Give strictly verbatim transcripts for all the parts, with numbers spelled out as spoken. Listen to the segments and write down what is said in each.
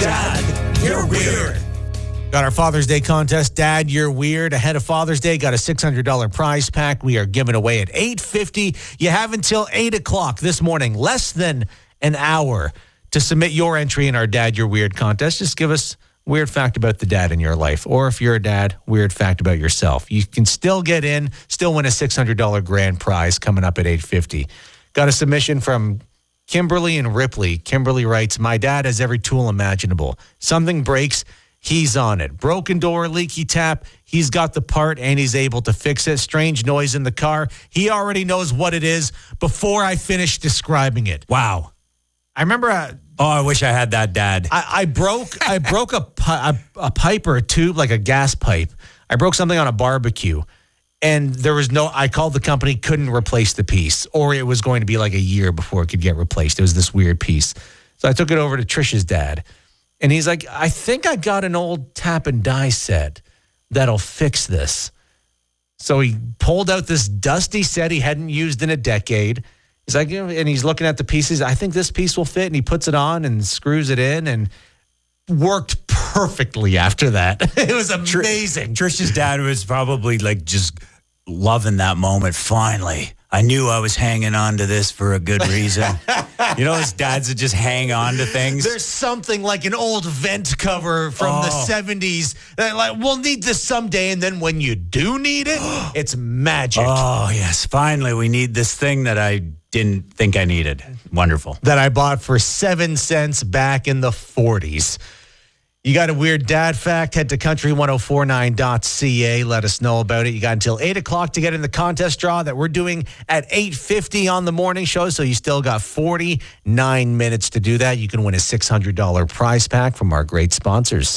Dad, you're weird. Got our Father's Day contest, Dad, You're Weird. Ahead of Father's Day, got a six hundred dollars prize pack we are giving away at eight fifty. You have until eight o'clock this morning, less than an hour, to submit your entry in our Dad, You're Weird contest. Just give us a weird fact about the dad in your life. Or if you're a dad, weird fact about yourself. You can still get in, still win a six hundred dollars grand prize coming up at eight fifty. Got a submission from Kimberly and Ripley. Kimberly writes, my dad has every tool imaginable. Something breaks, he's on it. Broken door, leaky tap, he's got the part and he's able to fix it. Strange noise in the car, he already knows what it is before I finish describing it. Wow. I remember... Uh, oh, I wish I had that dad. I, I broke I broke a, pi- a, a pipe or a tube, like a gas pipe. I broke something on a barbecue. And there was no, I called the company, couldn't replace the piece, or it was going to be like a year before it could get replaced. It was this weird piece. So I took it over to Trisha's dad. And he's like, I think I got an old tap and die set that'll fix this. So he pulled out this dusty set he hadn't used in a decade. He's like, and he's looking at the pieces. I think this piece will fit. And he puts it on and screws it in and worked perfectly after that. It was amazing. Trisha's dad was probably like just loving that moment. Finally, I knew I was hanging on to this for a good reason. You know, his dads that just hang on to things. There's something like an old vent cover from Oh. the seventies that like, we'll need this someday. And then when you do need it, it's magic. Oh, yes. Finally, we need this thing that I didn't think I needed. Wonderful. That I bought for seven cents back in the forties. You got a weird dad fact? Head to country ten forty-nine dot c a. Let us know about it. You got until eight o'clock to get in the contest draw that we're doing at eight fifty on the morning show. So you still got forty-nine minutes to do that. You can win a six hundred dollars prize pack from our great sponsors.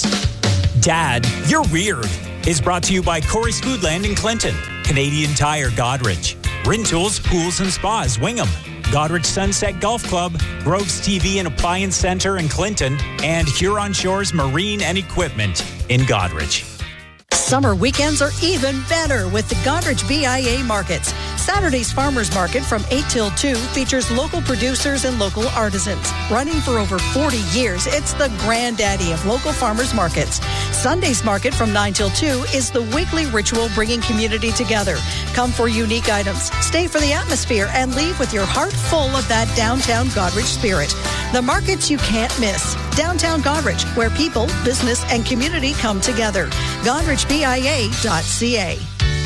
Dad, You're Weird is brought to you by Corey's Foodland in Clinton, Canadian Tire Godrich, Rentals, Pools and Spas, Wingham, Godrich Sunset Golf Club, Groves T V and Appliance Center in Clinton, and Huron Shores Marine and Equipment in Godrich. Summer weekends are even better with the Godrich B I A markets. Saturday's Farmers Market from eight till two features local producers and local artisans. Running for over forty years, it's the granddaddy of local farmers markets. Sunday's market from nine till two is the weekly ritual bringing community together. Come for unique items, stay for the atmosphere, and leave with your heart full of that downtown Godrich spirit. The markets you can't miss. Downtown Godrich, where people, business, and community come together. Godrich B I A dot c a.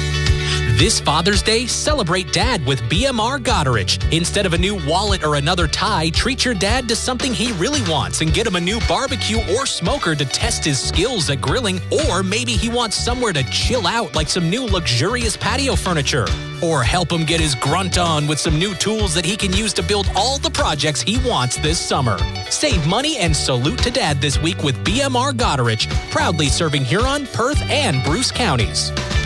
This Father's Day, celebrate Dad with B M R Goderich. Instead of a new wallet or another tie, treat your dad to something he really wants and get him a new barbecue or smoker to test his skills at grilling. Or maybe he wants somewhere to chill out, like some new luxurious patio furniture. Or help him get his grunt on with some new tools that he can use to build all the projects he wants this summer. Save money and salute to Dad this week with B M R Goderich, proudly serving Huron, Perth, and Bruce counties.